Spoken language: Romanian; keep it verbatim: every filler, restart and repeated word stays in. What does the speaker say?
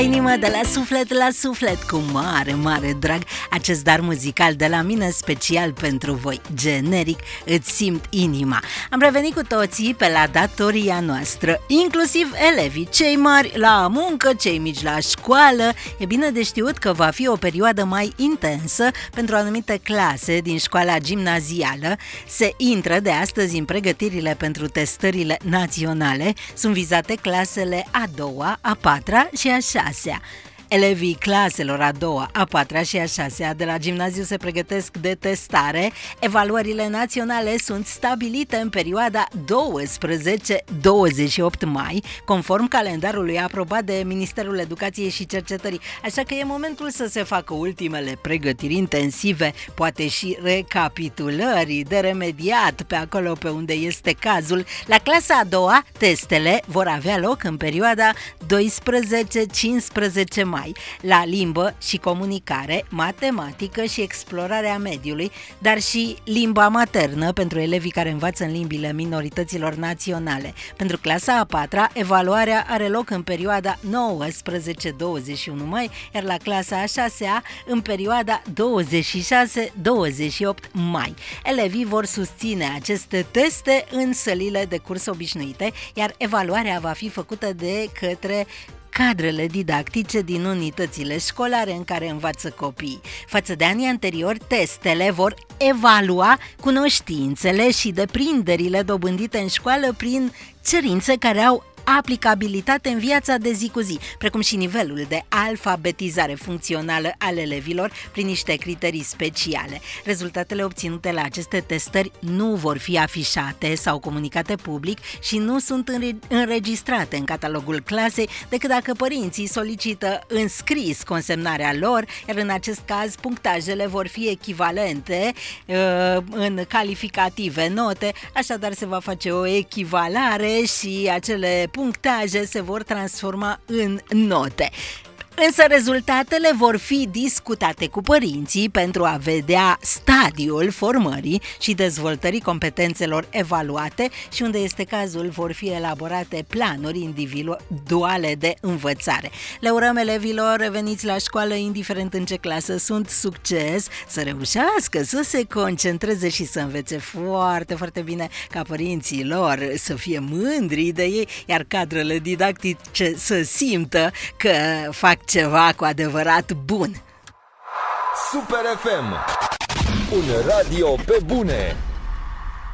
Inima de la suflet la suflet, cu mare, mare drag, acest dar muzical de la mine special pentru voi, generic, îți simt inima. Am revenit cu toții pe la datoria noastră, inclusiv elevii, cei mari la muncă, cei mici la școală. E bine de știut că va fi o perioadă mai intensă pentru anumite clase din școala gimnazială. Se intră de astăzi în pregătirile pentru testările naționale. Sunt vizate clasele a doua, a patra și a șasea. Elevii claselor a doua, a patra și a șasea de la gimnaziu se pregătesc de testare. Evaluările naționale sunt stabilite în perioada douăsprezece douăzeci și opt mai, conform calendarului aprobat de Ministerul Educației și Cercetării. Așa că e momentul să se facă ultimele pregătiri intensive, poate și recapitulări de remediat pe acolo pe unde este cazul. La clasa a doua, testele vor avea loc în perioada doisprezece cincisprezece mai. La limbă și comunicare, matematică și explorarea mediului, dar și limba maternă pentru elevii care învață în limbile minorităților naționale. Pentru clasa a patra, evaluarea are loc în perioada nouăsprezece douăzeci și unu mai, iar la clasa a șasea în perioada douăzeci și șase douăzeci și opt mai. Elevii vor susține aceste teste în sălile de curs obișnuite, iar evaluarea va fi făcută de către cadrele didactice din unitățile școlare în care învață copiii. Față de anii anteriori, testele vor evalua cunoștințele și deprinderile dobândite în școală prin cerințe care au aplicabilitate în viața de zi cu zi, precum și nivelul de alfabetizare funcțională al elevilor prin niște criterii speciale. Rezultatele obținute la aceste testări nu vor fi afișate sau comunicate public și nu sunt înregistrate în catalogul clasei decât dacă părinții solicită în scris consemnarea lor, iar în acest caz punctajele vor fi echivalente uh, în calificative, note, așadar se va face o echivalare și acele punctaje se vor transforma în note. Însă rezultatele vor fi discutate cu părinții pentru a vedea stadiul formării și dezvoltării competențelor evaluate și, unde este cazul, vor fi elaborate planuri individuale de învățare. Le urăm elevilor reveniți la școală, indiferent în ce clasă sunt, succes, să reușească să se concentreze și să învețe foarte, foarte bine, ca părinții lor să fie mândri de ei, iar cadrele didactice să simtă că fac ceva cu adevărat bun. Super F M, un radio pe bune.